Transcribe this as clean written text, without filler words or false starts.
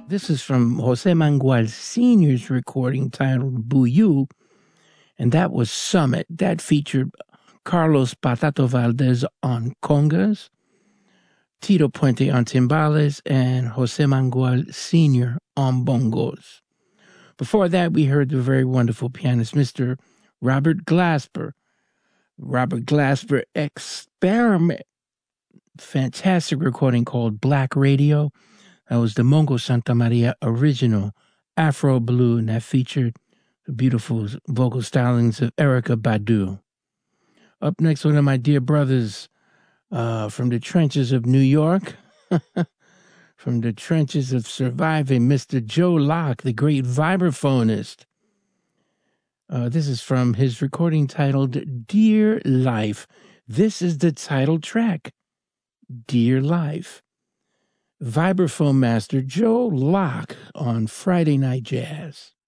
This is from Jose Mangual Sr.'s recording titled Buyu, and that was Summit. That featured Carlos Patato Valdez on congas, Tito Puente on timbales, and Jose Mangual Sr. on bongos. Before that, we heard the very wonderful pianist, Mr. Robert Glasper. Robert Glasper Experiment. Fantastic recording called Black Radio. That was the Mongo Santa Maria original Afro Blue, and that featured the beautiful vocal stylings of Erykah Badu. Up next, one of my dear brothers from the trenches of New York, from the trenches of surviving, Mr. Joe Locke, the great vibraphonist. This is from his recording titled Dear Life. This is the title track, Dear Life. Vibraphone master Joe Locke on Friday Night Jazz.